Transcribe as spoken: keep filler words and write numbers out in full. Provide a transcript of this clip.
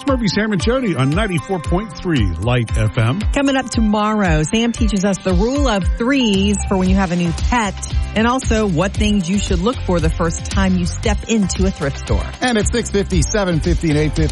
It's Murphy, Sam, and Jody on ninety-four point three Light F M. Coming up tomorrow, Sam teaches us the rule of threes for when you have a new pet, and also what things you should look for the first time you step into a thrift store. And at six fifty, seven fifty, and eight fifty.